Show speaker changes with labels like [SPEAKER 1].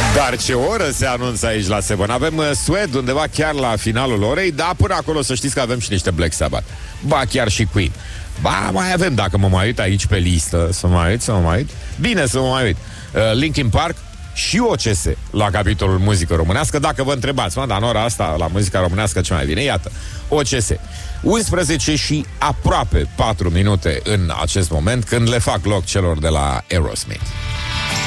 [SPEAKER 1] Dar ce oră se anunță aici la Seven? Avem Suede undeva chiar la finalul orei, dar până acolo să știți că avem și niște Black Sabbath. Ba, chiar și Queen. Ba, mai avem, dacă mă mai uit aici pe listă. Să mă mai uit. Bine, să mă mai uit. Linkin Park și OCS la capitolul muzică românească. Dacă vă întrebați, dar în ora asta la muzica românească ce mai vine? Iată, OCS 11 și aproape 4 minute în acest moment, când le fac loc celor de la Aerosmith.